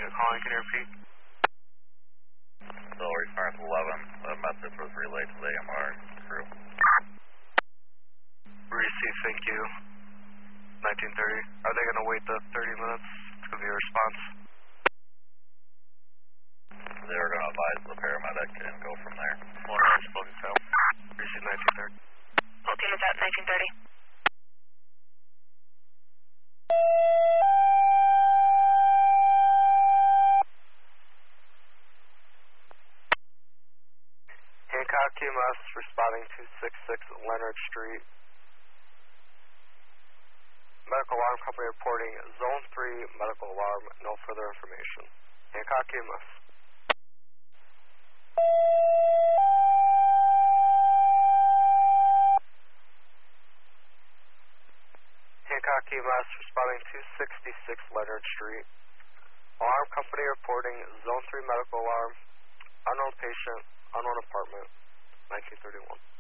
calling, can you repeat? Still response 11, the message was relayed to the AMR crew. Receive, thank you. 1930. Are they going to wait the 30 minutes? It's going to be a response. They were going to advise the paramedic and go from there. One hour spoken to. Receive 1930. Whole team is at 1930. Hancock EMS responding to 266 Leonard Street. Medical alarm company reporting Zone 3 medical alarm. No further information. Hancock EMS. Hancock EMS responding to 266 Leonard Street. Alarm company reporting Zone 3 medical alarm. Unknown patient, unknown apartment, 1931.